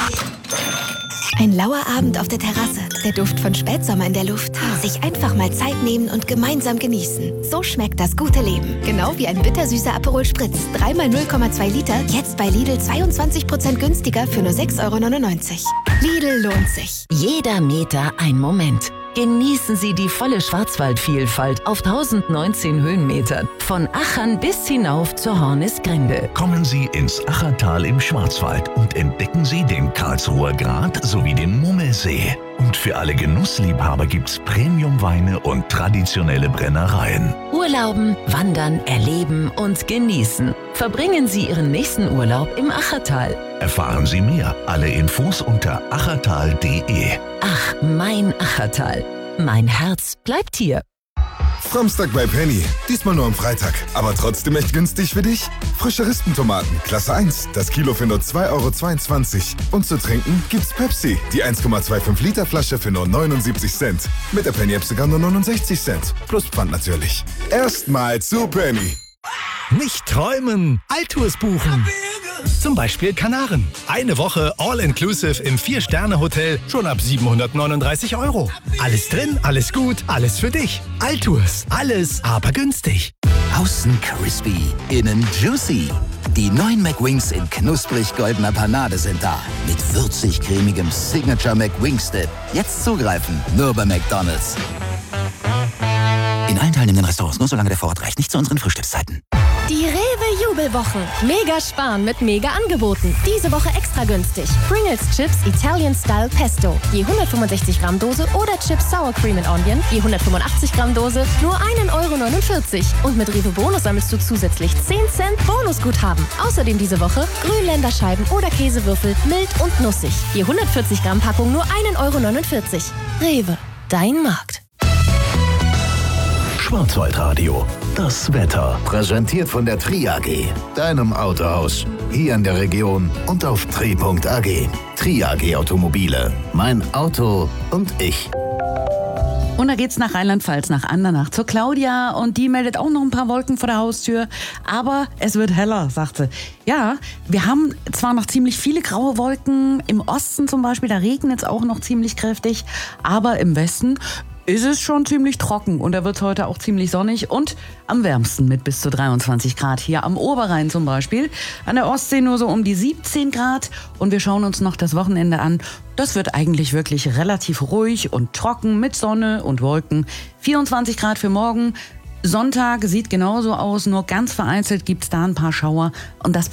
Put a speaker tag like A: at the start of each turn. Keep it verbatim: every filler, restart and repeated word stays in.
A: Ein lauer Abend auf der Terrasse, der Duft von Spätsommer in der Luft. Sich einfach mal Zeit nehmen und gemeinsam genießen. So schmeckt das gute Leben. Genau wie ein bittersüßer Aperol Spritz. Dreimal null Komma zwei Liter, jetzt bei Lidl zweiundzwanzig Prozent günstiger für nur sechs Euro neunundneunzig. Lidl lohnt sich.
B: Jeder Meter ein Moment. Genießen Sie die volle Schwarzwaldvielfalt auf tausendneunzehn Höhenmetern. Von Achern bis hinauf zur Hornisgrinde.
C: Kommen Sie ins Achertal im Schwarzwald und entdecken Sie den Karlsruher Grat sowie den Mummelsee. Und für alle Genussliebhaber gibt's Premiumweine und traditionelle Brennereien.
B: Urlauben, wandern, erleben und genießen. Verbringen Sie Ihren nächsten Urlaub im Achertal.
C: Erfahren Sie mehr. Alle Infos unter achertal punkt de.
B: Ach, mein Achertal. Mein Herz bleibt hier.
D: Samstag bei Penny. Diesmal nur am Freitag. Aber trotzdem echt günstig für dich. Frische Rispentomaten, Klasse eins. Das Kilo für nur zwei Euro zweiundzwanzig. Und zu trinken gibt's Pepsi. Die eins Komma fünfundzwanzig Liter Flasche für nur neunundsiebzig Cent. Mit der Penny-App sogar nur neunundsechzig Cent. Plus Pfand natürlich. Erstmal zu Penny.
E: Nicht träumen, Altours buchen. Zum Beispiel Kanaren. Eine Woche All-Inclusive im Vier-Sterne-Hotel schon ab siebenhundertneununddreißig Euro. Alles drin, alles gut, alles für dich. Altours, alles aber günstig.
F: Außen crispy, innen juicy. Die neuen McWings in knusprig goldener Panade sind da. Mit würzig-cremigem Signature McWings Dip. Jetzt zugreifen, nur bei McDonald's. In allen teilnehmenden Restaurants, nur solange der Vorrat reicht, nicht zu unseren Frühstückszeiten.
G: Die Rewe-Jubelwochen. Mega sparen mit mega Angeboten. Diese Woche extra günstig. Pringles Chips Italian Style Pesto. Je hundertfünfundsechzig Gramm Dose oder Chips Sour Cream and Onion. Je hundertfünfundachtzig Gramm Dose. Nur ein Euro neunundvierzig. Und mit Rewe Bonus sammelst du zusätzlich zehn Cent Bonusguthaben. Außerdem diese Woche Grünländerscheiben oder Käsewürfel. Mild und nussig. Je hundertvierzig Gramm Packung nur ein Euro neunundvierzig. Rewe. Dein Markt.
C: Schwarzwaldradio. Das Wetter.
H: Präsentiert von der Tri A G, deinem Autohaus. Hier in der Region und auf tri punkt a g. Tri A G Automobile. Mein Auto und ich.
I: Und da geht's nach Rheinland-Pfalz, nach Andernach zur Claudia. Und die meldet auch noch ein paar Wolken vor der Haustür. Aber es wird heller, sagt sie. Ja, wir haben zwar noch ziemlich viele graue Wolken. Im Osten zum Beispiel, da regnet es auch noch ziemlich kräftig. Aber im Westen ist es schon ziemlich trocken und da wird es heute auch ziemlich sonnig und am wärmsten mit bis zu dreiundzwanzig Grad. Hier am Oberrhein zum Beispiel, an der Ostsee nur so um die siebzehn Grad und wir schauen uns noch das Wochenende an. Das wird eigentlich wirklich relativ ruhig und trocken mit Sonne und Wolken. vierundzwanzig Grad für morgen. Sonntag sieht genauso aus, nur ganz vereinzelt gibt es da ein paar Schauer und das